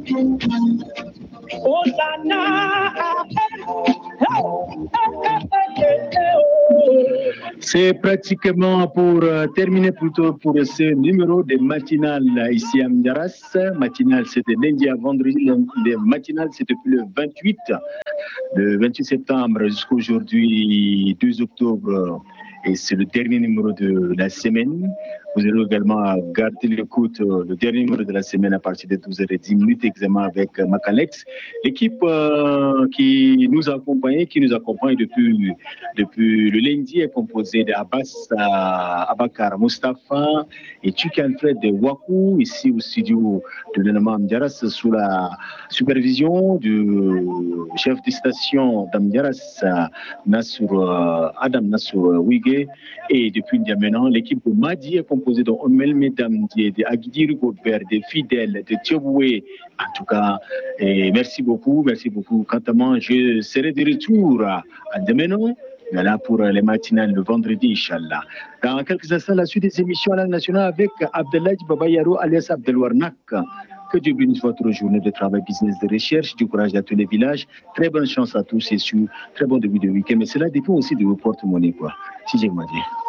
C'est pratiquement pour terminer plutôt pour ce numéro de matinale ici à Mdaras. Matinale, c'était lundi à vendredi. Le matinale, c'est depuis le 28 septembre jusqu'à aujourd'hui, 2 octobre. Et c'est le dernier numéro de la semaine. Vous allez également garder l'écoute, le dernier numéro de la semaine à partir de 12h10, examen avec Macalex. L'équipe qui nous accompagne depuis le lundi est composée d'Abbas Abakar Mustafa et Tuki Alfred de Wakou, ici au studio de l'Élément Mdiaras, sous la supervision du chef de station d'Amdiaras, Adam Nassour Wigé. Et depuis maintenant, l'équipe de Madi est composée de Omel Medamdi, de Agdir Gobert, de Fidèle, de Thioboué. En tout cas, merci beaucoup. Quant à moi, je serai de retour à demain. Voilà pour les matinales le vendredi, Inch'Allah. Dans quelques instants, la suite des émissions à la nationale avec Abdelhadj Babayaro alias Abdelwarnak. Que Dieu bénisse votre journée de travail, business, de recherche, du courage à tous les villages. Très bonne chance à tous et très bon début de week-end. Mais cela dépend aussi de vos porte-monnaies, quoi. Si j'ai dit.